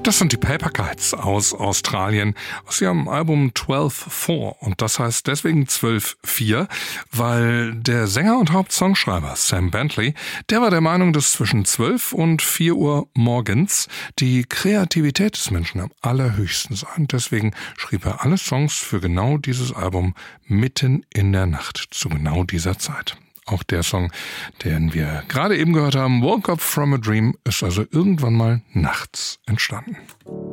Das sind die Paper Kites aus Australien, aus ihrem Album 12/4. Und das heißt deswegen 12/4, weil der Sänger und Hauptsongschreiber Sam Bentley, der war der Meinung, dass zwischen 12 und 4 Uhr morgens die Kreativität des Menschen am allerhöchsten sei. Und deswegen schrieb er alle Songs für genau dieses Album mitten in der Nacht, zu genau dieser Zeit. Auch der Song, den wir gerade eben gehört haben, Woke Up From a Dream, ist also irgendwann mal nachts entstanden.